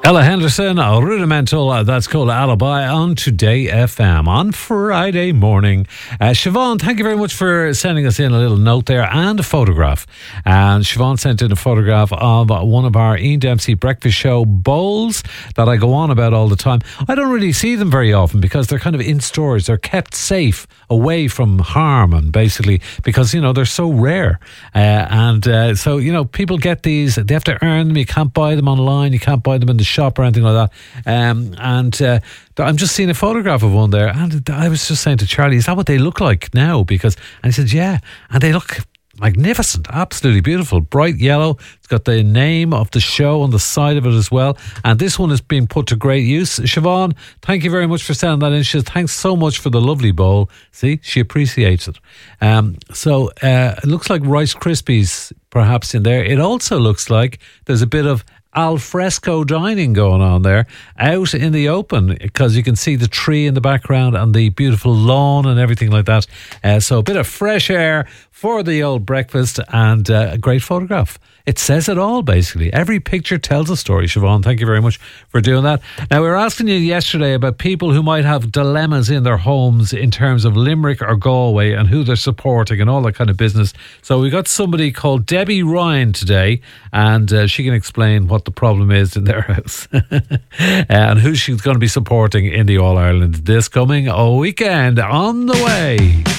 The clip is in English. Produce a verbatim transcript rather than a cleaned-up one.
Ella Henderson, Rudimental, uh, that's called Alibi on Today F M on Friday morning. Uh, Siobhan, thank you very much for sending us in a little note there and a photograph. And Siobhan sent in a photograph of one of our Ian Dempsey breakfast show bowls that I go on about all the time. I don't really see them very often because they're kind of in stores. They're kept safe away from harm, and basically because, you know, they're so rare. Uh, and uh, so, you know, people get these, they have to earn them. You can't buy them online. You can't buy them in the shop or anything like that. Um, and uh, I'm just seeing a photograph of one there, and I was just saying to Charlie, is that what they look like now? Because, and he said, yeah, and they look magnificent, absolutely beautiful, bright yellow. It's got the name of the show on the side of it as well, and this one is being put to great use. Siobhan, thank you very much for sending that in. She says, thanks so much for the lovely bowl. See, she appreciates it. Um, so uh, it looks like Rice Krispies perhaps in there. It also looks like there's a bit of al fresco dining going on there out in the open, because you can see the tree in the background and the beautiful lawn and everything like that. Uh, so a bit of fresh air for the old breakfast, and uh, a great photograph. It says it all, basically. Every picture tells a story. Siobhan, thank you very much for doing that. Now, we were asking you yesterday about people who might have dilemmas in their homes in terms of Limerick or Galway and who they're supporting and all that kind of business. So we got somebody called Debbie Ryan today, and uh, she can explain what the problem is in their house and who she's going to be supporting in the All-Ireland this coming weekend. On the way.